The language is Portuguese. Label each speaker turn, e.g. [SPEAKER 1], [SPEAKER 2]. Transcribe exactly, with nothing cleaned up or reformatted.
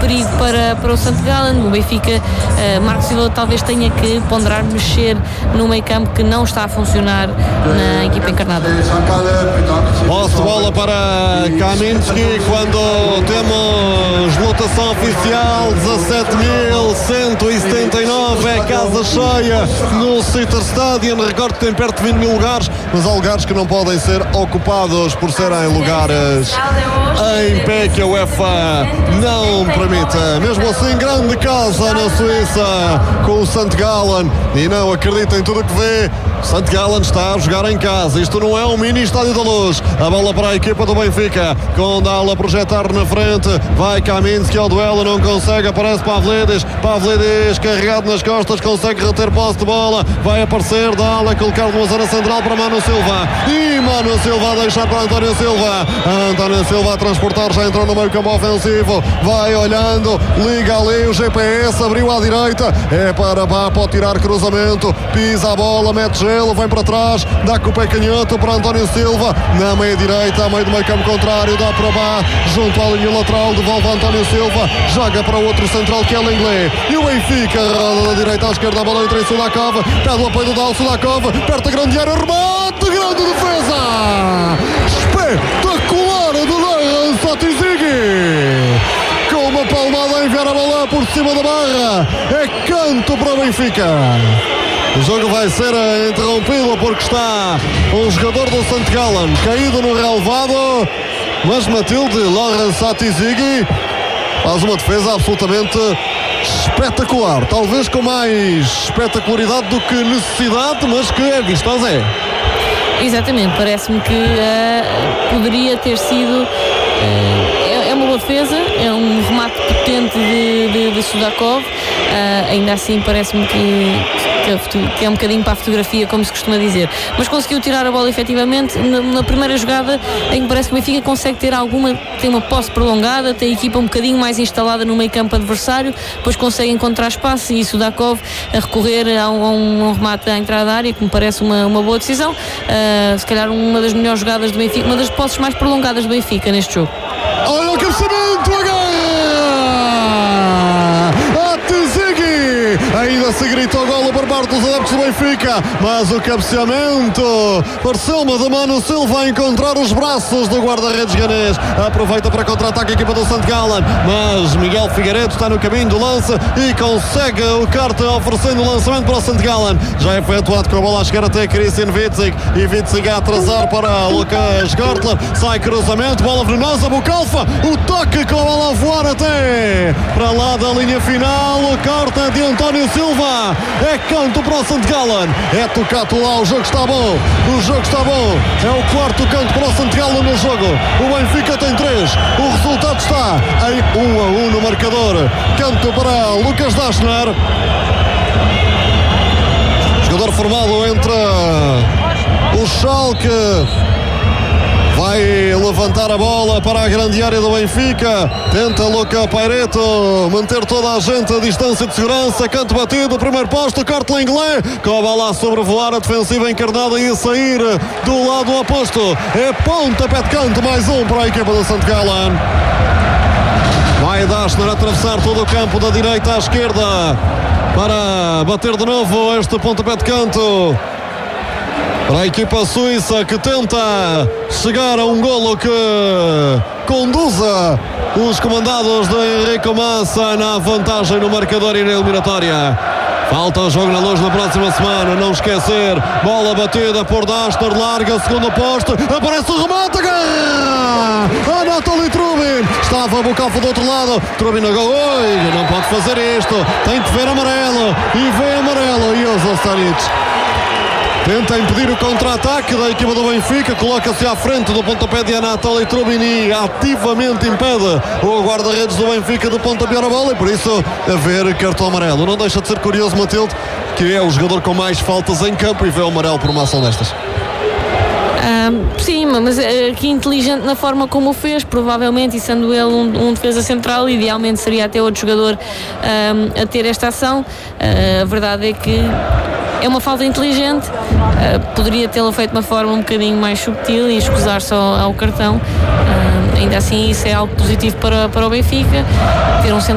[SPEAKER 1] perigo para, para o Santo Gallen. O Benfica, uh, Marco Silva talvez tenha que ponderar mexer no meio campo que não está a funcionar na equipa encarnada.
[SPEAKER 2] Posse de bola para Kaminski quando temos lotação oficial dezassete mil cento e setenta e nove, é casa cheia no Citter Stadium. Recordo que tem perto de vinte mil lugares, mas há lugares que não podem ser ocupados por serem lugares em pé que a UEFA não permite. Mesmo assim, grande casa na Suíça com o Santo Gallen, e não acredita em tudo o que vê. Santo Gallen está a jogar em casa. Isto não é um mini estádio da Luz. A bola para a equipa do Benfica, com Dala a projetar na frente. Vai Kaminski ao duelo, não consegue. Aparece Pavlidis. Pavlidis carregado nas costas, consegue reter posse de bola. Vai aparecer Dala, colocar numa zona central para Mano Silva. E Mano Silva a deixar para António Silva. António Silva a transportar, já entrou no meio campo ofensivo. Vai olhando, liga ali o G P S, abriu à direita. É para Bá, pode tirar cruzamento. Pisa a bola, mete gelo, vem para trás, dá com o pé canhoto para António Silva. Na meia direita, a meio do meio campo contrário, dá para Bá, junto à linha lateral, devolve António Silva. Joga para o outro central que é o inglês. E o Benfica roda da direita à esquerda, a bola entra em Sudakov. Pede o apoio do Dal, Sudakov, perto da grande área, remate, grande defesa! Espetacular do Laurent Satizigi! Com uma palmada a enviar a bola por cima da barra. É canto para o Benfica. O jogo vai ser interrompido porque está um jogador do Santo Gallen caído no relevado, mas Matilde, Laurent Satizigi faz uma defesa absolutamente espetacular, talvez com mais espetacularidade do que necessidade, mas que é vista Zé.
[SPEAKER 1] Exatamente, parece-me que uh, poderia ter sido uh, é, é uma boa defesa, é um remate potente de, de, de Sudakov. Uh, ainda assim parece-me que que é um bocadinho para a fotografia, como se costuma dizer, mas conseguiu tirar a bola efetivamente na, na primeira jogada, em que parece que o Benfica consegue ter alguma, tem uma posse prolongada, tem a equipa um bocadinho mais instalada no meio campo adversário, depois consegue encontrar espaço, e Sudakov a recorrer a um, a um remate à entrada da área, que me parece uma, uma boa decisão. Uh, se calhar uma das melhores jogadas do Benfica, uma das posses mais prolongadas do Benfica neste jogo.
[SPEAKER 2] Olha o cabeceamento, a garra! Ainda se grita o golo por parte dos adeptos do Benfica, mas o cabeceamento pareceu-me de Mano Silva a encontrar os braços do guarda-redes ganês. Aproveita para contra-ataque a equipa do Santo Gallen, mas Miguel Figueiredo está no caminho do lance e consegue o corte, oferecendo o lançamento para o Santo Gallen. Já é efetuado com a bola a chegar até Christian Witzig, e Witzig a atrasar para Lucas Gortler. Sai cruzamento, bola venenosa, Bucalfa, o toque com a bola a voar até para lá da linha final. O corte de António Silva, é canto para o Santo Gallen, é tocado lá, o jogo está bom, o jogo está bom, é o quarto canto para o Santo Gallen no jogo. O Benfica tem três, o resultado está em um a um no marcador. Canto para Lucas Daschner, jogador formado entre o Schalke. Vai levantar a bola para a grande área do Benfica. Tenta Luca Paireto manter toda a gente a distância de segurança. Canto batido, primeiro posto, corte Lenglet, com a bola a sobrevoar a defensiva encarnada e a sair do lado oposto. É pontapé de canto, mais um para a equipa do Santo Gallen. Vai Daschner atravessar todo o campo da direita à esquerda para bater de novo este pontapé de canto para a equipa suíça, que tenta chegar a um golo que conduza os comandados de Enrico Massa na vantagem no marcador e na eliminatória. Falta o jogo na Luz na próxima semana, não esquecer. Bola batida por Daschner, larga, segundo posto, aparece o remate, garra! Anatoly Trubin, estava a Bucalfa do outro lado, Trubin a gol, oi, não pode fazer isto, tem que ver amarelo, e vê amarelo, e usa o Stanic. Tenta impedir o contra-ataque da equipa do Benfica, coloca-se à frente do pontapé de Anatoly Trubin e ativamente impede o guarda-redes do Benfica de pontapear a bola, e por isso a ver cartão amarelo. Não deixa de ser curioso, Matilde, que é o jogador com mais faltas em campo, e vê o amarelo por uma ação destas.
[SPEAKER 1] Um, sim, mas aqui inteligente na forma como o fez, provavelmente, e sendo ele um, um defesa central, idealmente seria até outro jogador um, a ter esta ação. Uh, a verdade é que é uma falta inteligente, uh, poderia tê-la feito de uma forma um bocadinho mais subtil e escusar-se ao, ao cartão. Uh, ainda assim, isso é algo positivo para, para o Benfica, ter um